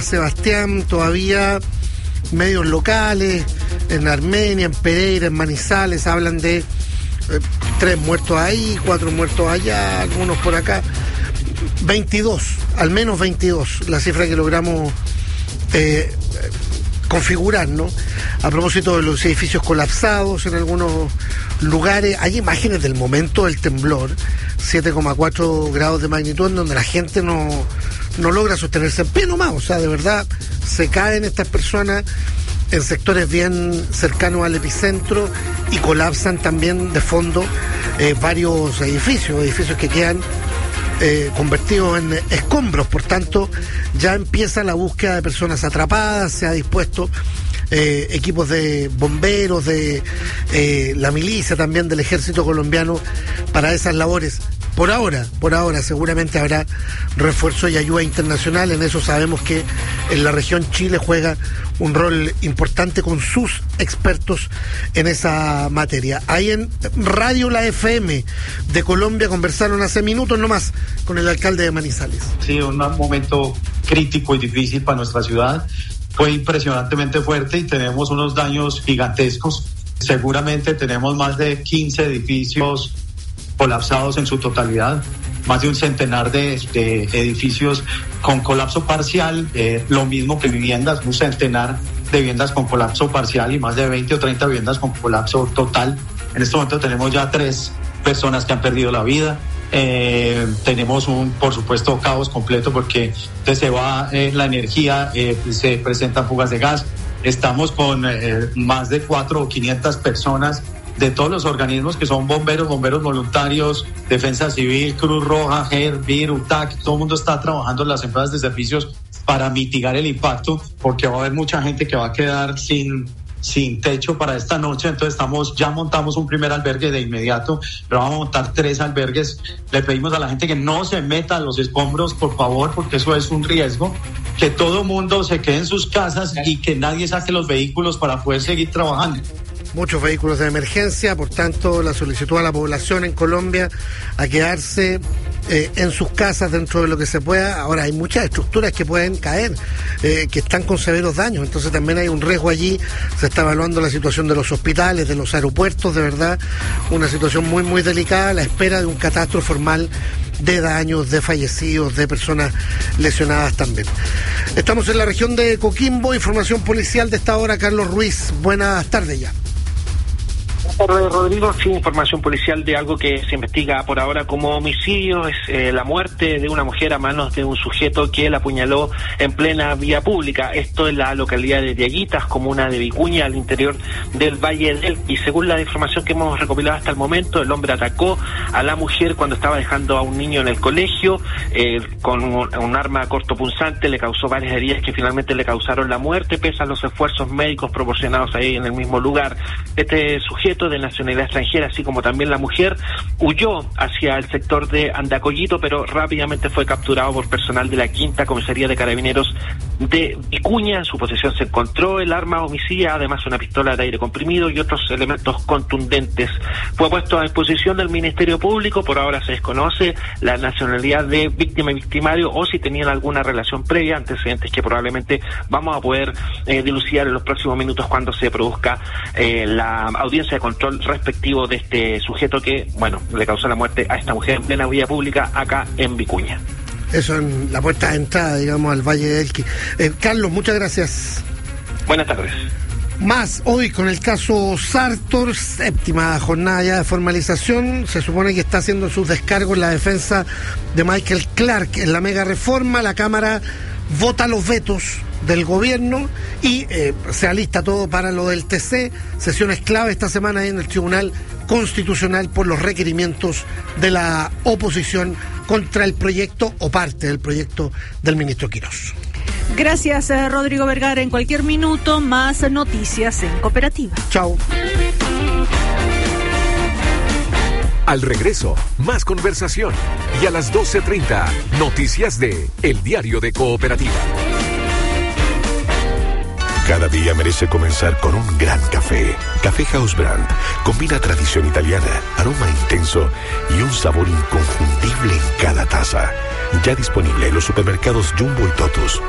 Sebastián, todavía medios locales, en Armenia, en Pereira, en Manizales, hablan de 3 muertos ahí, 4 muertos allá, algunos por acá. 22, al menos 22, la cifra que logramos configurar, ¿no? A propósito de los edificios colapsados en algunos lugares, hay imágenes del momento del temblor, 7,4 grados de magnitud, en donde la gente no logra sostenerse en pie nomás, o sea, de verdad, se caen estas personas en sectores bien cercanos al epicentro y colapsan también de fondo varios edificios que quedan convertidos en escombros. Por tanto, ya empieza la búsqueda de personas atrapadas, se ha dispuesto equipos de bomberos, de la milicia también, del ejército colombiano para esas labores. Por ahora, seguramente habrá refuerzo y ayuda internacional. En eso sabemos que en la región Chile juega un rol importante con sus expertos en esa materia. Ahí en Radio La FM de Colombia conversaron hace minutos nomás con el alcalde de Manizales. Sí, un momento crítico y difícil para nuestra ciudad. Fue impresionantemente fuerte y tenemos unos daños gigantescos. Seguramente tenemos más de 15 edificios colapsados en su totalidad, más de un centenar de edificios con colapso parcial, lo mismo que viviendas, un centenar de viviendas con colapso parcial y más de 20 o 30 viviendas con colapso total. En este momento tenemos ya 3 personas que han perdido la vida. Tenemos por supuesto, caos completo porque se va la energía, se presentan fugas de gas. Estamos con más de 400 o 500 personas de todos los organismos que son bomberos voluntarios, Defensa Civil, Cruz Roja, GER, BIR, UTAC, todo el mundo está trabajando en las empresas de servicios para mitigar el impacto, porque va a haber mucha gente que va a quedar sin techo para esta noche. Entonces ya montamos un primer albergue de inmediato, pero vamos a montar 3 albergues. Le pedimos a la gente que no se meta a los escombros, por favor, porque eso es un riesgo, que todo mundo se quede en sus casas y que nadie saque los vehículos para poder seguir trabajando. Muchos vehículos de emergencia, por tanto, la solicitud a la población en Colombia a quedarse en sus casas dentro de lo que se pueda. Ahora, hay muchas estructuras que pueden caer, que están con severos daños, entonces también hay un riesgo allí. Se está evaluando la situación de los hospitales, de los aeropuertos, de verdad, una situación muy, muy delicada, a la espera de un catástrofe formal de daños, de fallecidos, de personas lesionadas también. Estamos en la región de Coquimbo, información policial de esta hora, Carlos Ruiz. Buenas tardes ya. Rodrigo, sí, información policial de algo que se investiga por ahora como homicidio. Es la muerte de una mujer a manos de un sujeto que la apuñaló en plena vía pública. Esto en la localidad de Diaguitas, comuna de Vicuña, al interior del Valle del Elqui. Según la información que hemos recopilado hasta el momento, el hombre atacó a la mujer cuando estaba dejando a un niño en el colegio, con un arma cortopunzante, le causó varias heridas que finalmente le causaron la muerte, pese a los esfuerzos médicos proporcionados ahí en el mismo lugar. Este sujeto de nacionalidad extranjera, así como también la mujer, huyó hacia el sector de Andacollito, pero rápidamente fue capturado por personal de la 5ª Comisaría de Carabineros de Vicuña. En su posesión se encontró el arma homicida, además una pistola de aire comprimido y otros elementos contundentes. Fue puesto a disposición del Ministerio Público. Por ahora se desconoce la nacionalidad de víctima y victimario o si tenían alguna relación previa, antecedentes que probablemente vamos a poder dilucidar en los próximos minutos cuando se produzca la audiencia de control respectivo de este sujeto que, bueno, le causó la muerte a esta mujer en plena vía pública acá en Vicuña. Eso en la puerta de entrada, digamos, al Valle de Elqui. Carlos, muchas gracias. Buenas tardes. Más hoy con el caso Sartor, 7ª jornada ya de formalización. Se supone que está haciendo sus descargos la defensa de Michael Clark en la mega reforma. La Cámara vota los vetos del gobierno y se alista todo para lo del TC. Sesiones clave esta semana en el Tribunal Constitucional por los requerimientos de la oposición contra el proyecto o parte del proyecto del ministro Quirós. Gracias, Rodrigo Vergara. En cualquier minuto, más noticias en Cooperativa. Chao. Al regreso, más conversación. Y a las 12:30, noticias de El Diario de Cooperativa. Cada día merece comenzar con un gran café. Café House Brand combina tradición italiana, aroma intenso y un sabor inconfundible en cada taza. Ya disponible en los supermercados Jumbo y Totus.